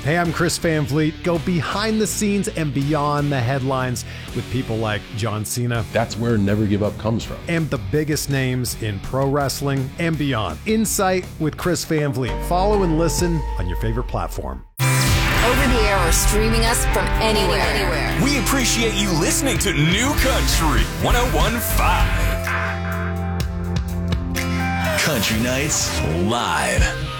Hey, I'm Chris Van Vliet. Go behind the scenes and beyond the headlines with people like John Cena. That's where Never Give Up comes from. And the biggest names in pro wrestling and beyond. Insight with Chris Van Vliet. Follow and listen on your favorite platform. Over the air or streaming us from anywhere. We appreciate you listening to New Country 101.5. Country Nights Live.